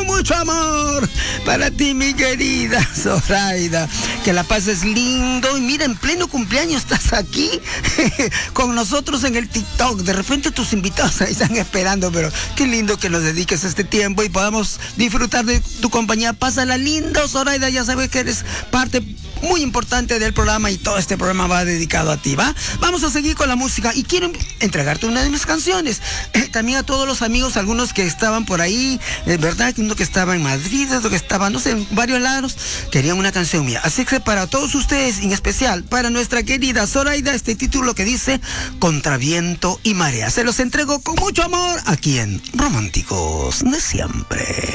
con mucho amor para ti, mi querida Zoraida. Que la pases lindo. Y mira, en pleno cumpleaños estás aquí con nosotros en el TikTok. De repente tus invitados ahí están esperando, pero qué lindo que nos dediques este tiempo y podamos disfrutar de tu compañía. Pásala lindo, Zoraida. Ya sabes que eres parte muy importante del programa y todo este programa va dedicado a ti, ¿va? Vamos a seguir con la música y quiero entregarte una de mis canciones. También a todos los amigos, algunos que estaban por ahí, ¿verdad? Uno que estaba en Madrid, otro que estaba, no sé, en varios lados, querían una canción mía. Así que para todos ustedes, en especial para nuestra querida Zoraida, este título que dice Contra viento y marea. Se los entrego con mucho amor aquí en Románticos de Siempre.